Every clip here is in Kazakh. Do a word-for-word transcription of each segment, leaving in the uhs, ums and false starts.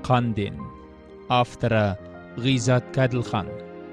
Қанден. Авторы Ғизат Кәділхан.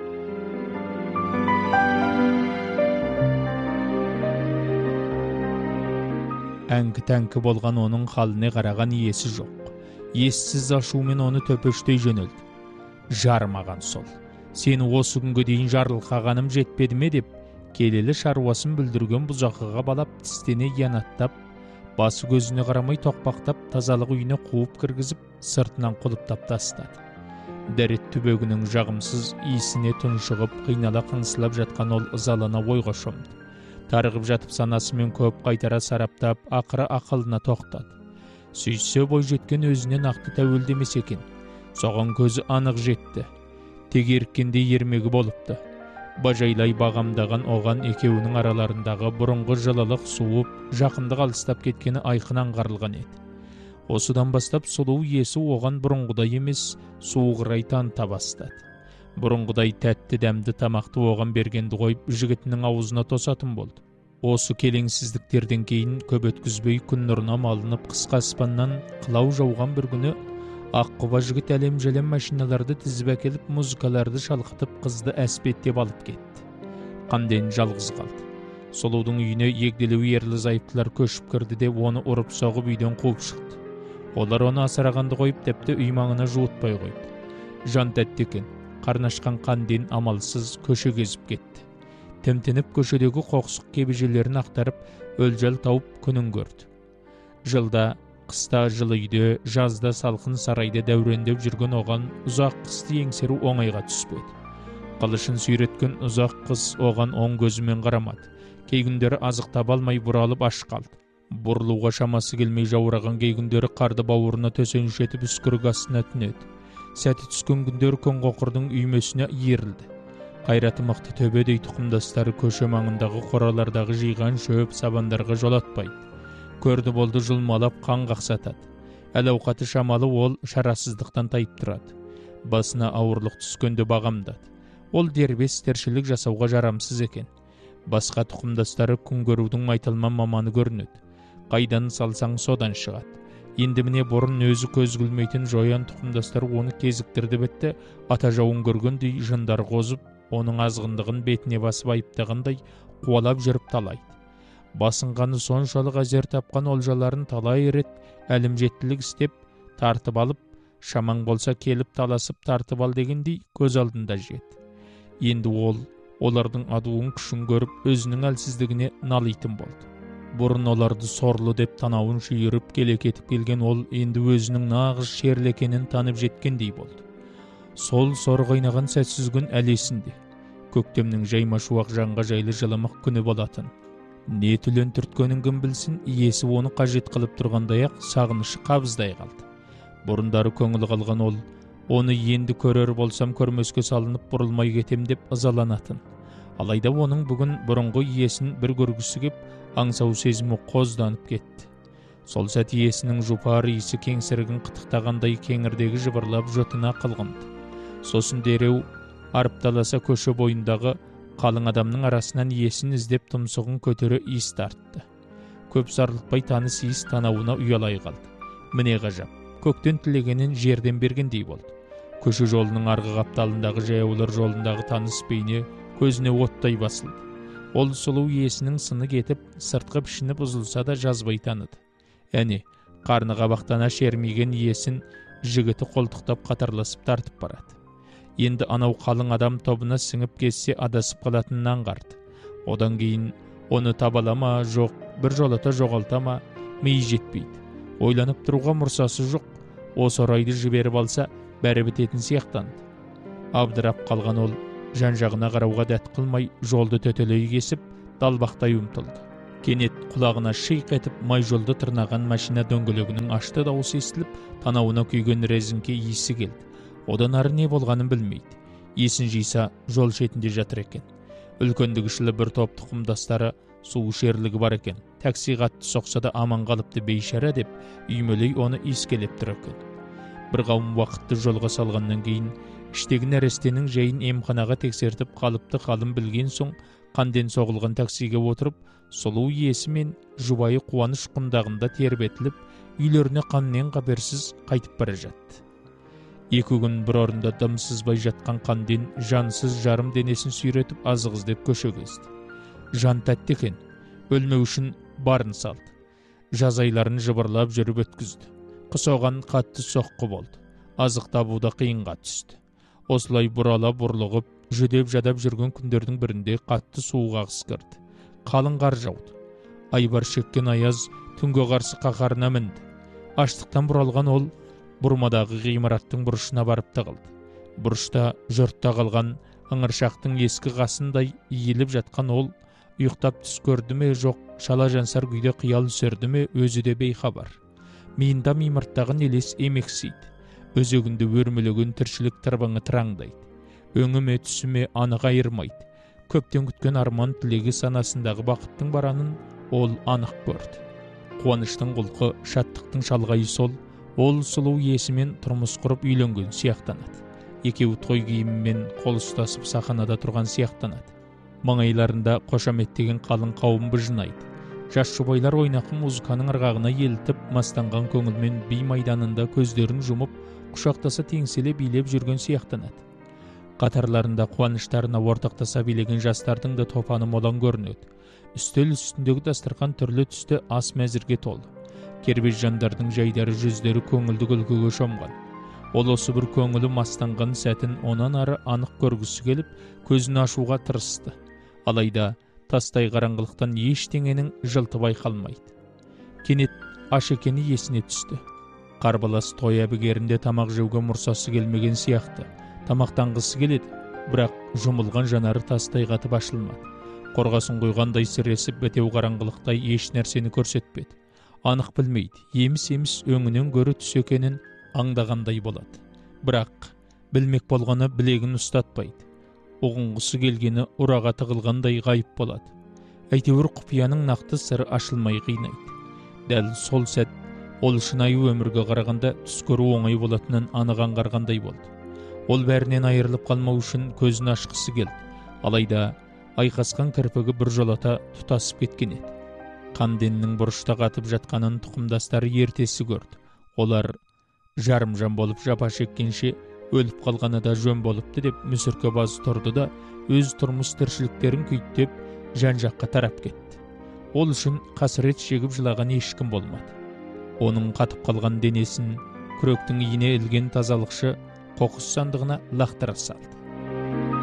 Әңкі-тәңкі болған оның халіне қараған есі жоқ. Ессіз ашумен оны төпештей жөнелді. Жармаған сол. Сені осы күнге дейін жарылқағаным жетпеді ме деп, келелі шаруасын бүлдірген бұзақыға балап, тістене янаттап, басы көзіне қарамай тоқпақтап, тазалық үйіне қуып кіргізіп, сыртынан құлыптап тастады. Дәрет түбегінің жағымсыз иісіне тұншығып, қинала қыңсылап жатқан ол ызалана ойға шомды. Тарығып жатып санасымен көп қайтара сараптап, ақыры ақылына тоқтады. Сүйсе бой жеткен өзіне нақты тәуелдемес екен. Соған көзі анық жетті. Тегеріккенде ермегі болыпты. Бажайлай бағамдаған оған екеуінің араларындағы бұрынғы жылылық суып, жақындық алыстап кеткені айқын аңғарылған еді. Осыдан бастап сұлу иесі оған бұрынғыдай емес, суығырай таныта бастады. Бұрынғыдай тәтті дәмді тамақты оған бергенді қойып, жігітінің аузына тосатын болды. Осы келеңсіздіктерден кейін көп өткізбей күн нұрына малынып, қысқа аспаннан қылау жауған бір күні аққұба жігіт әлем-жәлем машиналарды тізіп әкеліп, музыкаларды шалқытып, қызды әспеттеп алып кетті. Қанден жалғыз қалды. Сұлудың үйіне егделеу ерлі-зайыптылар көшіп кірді де, оны ұрып соғып үйден қуып шықты. Олар оны асырағанды қойып, тіпті үй маңына жуытпай қойды. Жан тәтті екен. Қарнашқан Қанден амалсыз көше кезіп кетті. Тімтініп көшедегі қоқсық кебежелерін ақтарып, өлжал тауып күнін көрді. Жылда, қыста жылы үйде, жазда салқын сарайды дәурендеп жүрген оған ұзақ қысты еңсеру оңайға түспеді. Қылышын сүйреткен ұзақ қыз оған оң көзімен қарамады. Кей күндері азық таба алмай бұралып аш қалды. Бұрылуға шамасы келмей жаураған кей күндері қарды бауырына төсеншетіп үскірік астына түнеді. Сәті түскен күндері көңқоқырдың үймесіне иірілді. Қайраты мықты төбедей тұқымдастары көше маңындағы қоралардағы жиған шөп сабандарға жолатпайды. Көрді болды жұлмалап қан қақсатады. Әл-ауқаты шамалы ол шарасыздықтан тайып тұрады. Басына ауырлық түскенде бағамдады. Ол дербес тіршілік жасауға жарамсыз екен. Басқа тұқымдастары күн көрудің майталман маманы көрінеді. Қайдан салсаң содан шығады. Енді міне бұрын өзі көз күлмейтін жоян тұқымдастар оны кезіктірді бітті, ата жауын көргендей жындар қозып, оның азғындығын бетіне басып айыптағандай қуалап жүріп талайды. Басынғаны соншалық әзер тапқан олжаларын талай рет әлімжеттілік істеп, тартып алып, шамаң болса келіп таласып тартып ал дегендей көз алдында жет. Енді ол, олардың адуын күшін көріп, өзінің әлсіздігіне налитын болды. Бұрын оларды сорлы деп танауын шүйіріп келе кетіп келген ол, енді өзінің нағыз шерлі екенін танып жеткендей болды. Сол сор қайнаған сәтсіз күн әлесінде. Көктемнің жайма шуақ жанға жайлы жылымық күні болатын. Не түлен түрткенін кім білсін, иесі оны қажет қылып тұрғандай-ақ сағынышы қабыздай қалды. Бұрындары көңіл қалған ол, оны енді көрер болсам көрмеске салынып бұрылмай кетем деп ызаланатын. Алайда оның бүгін бұрынғы иесін бір көргісі кеп, аңсау сезімі қозданып кетті. Сол сәт иесінің жұпар иісі кеңсірігін қытықтағандай кеңірдегі жыбырлап жотына қылғынды. Сосын дереу арыпталаса көше бойындағы қалың адамның арасынан иесін іздеп тұмсығын көтере иіс тартты. Көп сарылтпай таныс иіс танауына ұялай қалды. Міне ғажап, көктен тілегенін жерден бергендей болды. Көше жолының арғы қапталындағы жаяулар жолындағы таныс бейне көзіне оттай басылды. Ол сұлу иесінің сыны кетіп, сыртқы пішіні бұзылса да жазбай таныды. Әне, қарны қабақтана шермеген иесін жігіті қолтықтап қатарласып тартып барады. Енді анау қалың адам тобына сіңіп кетсе адасып қалатынын аңғарды. Одан кейін оны табалама, жоқ, бір жолата жоғалтама, миы жетпейді. Ойланып тұруға мұрсасы жоқ. Осы орайды жіберіп алса, бәрі бітетін сияқтанды. Абдырап қалған ол, жан-жағына қарауға дәт қылмай, жолды төтелей кесіп, далбақтай ұмтылды. Кенет құлағына шиқ етіп, май жолды тырнаған машина дөңгелегінің ашты дауысы естіліп, танауына күйген резіңке иісі келді. Одан ары не болғанын білмейді. Есін жиса, жол шетінде жатыр екен. Үлкендігішілі бір топ тұқымдастары суы шерлігі бар екен. Такси қатты соқса да аман қалыпты бейшара деп, үймелей оны иіскелеп тұр екен. Бір қауым уақытты жолға салғаннан кейін, іштегі нәрестенің жайын емханаға тексертіп қалыпты қалын білген соң, Қанден соғылған таксиге отырып, сұлу иесі мен жұбайы қуаныш құндағында тербетіліп, үйлеріне қаннен қаперсіз қайтып бара жатты. Екі күн бір орында дымсызбай жатқан қанден жансыз жарым денесін сүйретіп азық іздеп көше кезді. Жан тәтті екен, өлмеу үшін барын салды. Жаз айларын жыбырлап жүріп өткізді. Қыс оған қатты соққы болды. Азық табуда қиынға түсті. Осылай бұрала бұрлығып, жүдеп жадап жүрген күндердің бірінде қатты суық ағыс кірді. Қалың қар жауды. Айбар шеккен аяз түнге қарсы қаһарына мінді. Аштықтан бұралған ол бұрмадағы ғимараттың бұрышына барып тығылды. Бұрышта жұртта қалған ыңыршақтың ескі қасындай иіліп жатқан ол ұйықтап түс көрді ме жоқ, шала жансар күйде қиял сүрді ме өзі де бейхабар. Миында мимырттаған елес емексейді. Өзегінде өрмелеген тіршілік тырбыңы тыраңдайды. Өңіме түсіме анық айырмайды. Көптен күткен арман тілегі санасындағы бақыттың баранын ол анық көрді. Қуаныштың құлқы, шаттықтың шалғайы сол, ол сұлу иесімен тұрмыс құрып үйленген сияқтанады. Екеуі той киімімен қол ұстасып сахнада тұрған сияқтанады. Маңайларында қошаметтеген қалың қауым быжынайды. Жас жұбайлар ойнақы музыканың ырғағына елітіп, мастанған көңілмен би майданында көздерін жұмып, құшақтаса теңселе билеп жүрген сияқтанады. Қатарларында қуаныштарына ортақтаса билеген жастардың да топаны молан көрінеді. Үстел үстіндегі дастархан түрлі түсті ас мәзірге толы. Кербез жандардың жайдары жүздері көңілді күлкіге шомған. Ол осы бір көңілі мастанған сәтін онан ары анық көргісі келіп, көзін ашуға тырысты. Алайда тастай қараңғылықтан ештеңенің жылты байқалмайды. Кенет аш екені есіне түсті. Қарбалас той әбігерінде тамақ жеуге мұрсасы келмеген сияқты. Тамақтанғысы келеді, бірақ жұмылған жанары тастай қатып ашылмады. Қорғасын қойғандай сіресіп, бітеу қараңғылықтай еш нәрсені көрсетпеді. Анық білмейді, еміс-еміс өңінен гөрі түс екенін аңдағандай болады. Бірақ білмек болғаны білегін ұстатпайды. Ұғынғысы келгені ұраға тығылғандай ғайып болады. Әйтеуір құпияның нақты сыры ашылмай қинайды. Дәл сол сәт ол шынайы өмірге қарағанда түс көру оңай болатынын анық аңғарғандай болды. Ол бәрінен айырылып қалмау үшін көзін ашқысы келді. Алайда айқасқан кірпігі бір жолата тұтасып кеткен еді. Қанденнің бұрышта қатып жатқанын тұқымдастары ертесі көрді. Олар жарым-жан болып жапа шеккенше өліп қалғаны да жөн болыпты деп мүсірке базы тұрды да өз тұрмыс тіршіліктерін күйттеп жан-жаққа тарап кетті. Ол үшін қасірет шегіп жылаған ешкім болмады. Оның қатып қалған денесін күректің иіне ілген тазалықшы қоқыс сандығына лақтыра салды.